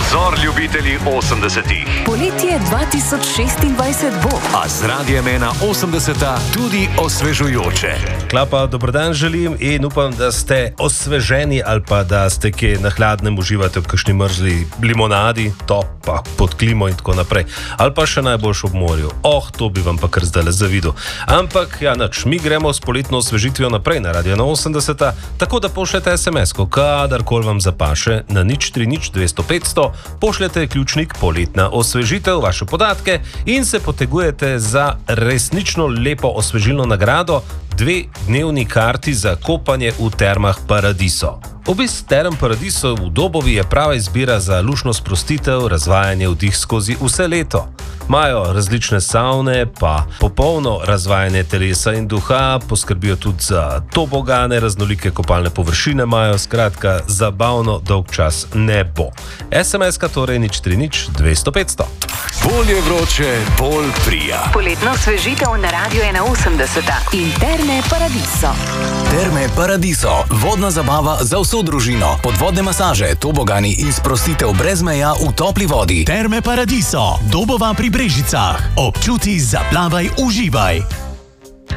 Pozor, ljubitelji 80-ih. Poletje 2026 bo. A z Radiem 80 tudi osvežujoče. Klapa, dobrodan želim in upam, da ste osveženi ali pa da ste kje na hladnem uživate v kakšni mrzli limonadi, topa, pod klimo in tako naprej. Ali pa še najboljš ob morju. To bi vam pa kar zdaj zavidel. Ampak, ja, mi gremo s poletno osvežitvijo naprej na Radio 80, tako da pošljete SMS-ko, kadarkoli vam zapaše, na 030 200 500, pošljete ključnik poletna osvežitev, vaše podatke in se potegujete za resnično lepo osvežilno nagrado, 2-dnevni karti za kopanje v termah Paradiso. Obisk term Paradiso v Dobovi je prava izbira za lušno sprostitev, razvajanje vdih skozi vse leto. Imajo različne savne, pa popolno razvajanje telesa in duha, poskrbijo tudi za tobogane, raznolike kopalne površine imajo, skratka, zabavno dolg čas ne bo. SMS-ka torej 030 200 500. Bolje vroče, bolj prija. Poletno osvežitev na Radio 81 in Terme Paradiso. Terme Paradiso, vodna zabava za vso družino, podvodne masaže, tobogani in sprostitev brez meja v topli vodi. Terme Paradiso, Dobova pri Brežicah. Občuti, zaplavaj, uživaj.